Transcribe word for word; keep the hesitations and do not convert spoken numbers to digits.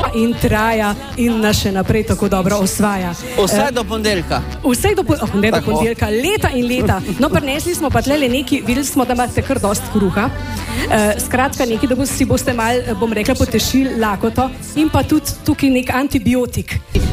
in traja in nas še naprej tako dobro osvaja. Vse do ponedeljka. Vse do, oh, ne do ponedeljka, leta in leta. No, prinesli smo pa tlele neki, videli smo, da imate kar dost kruha. Uh, skratka, neki, da bo, si boste mal, bom rekla, potešili lakoto in pa tudi tukaj nek antibiotik.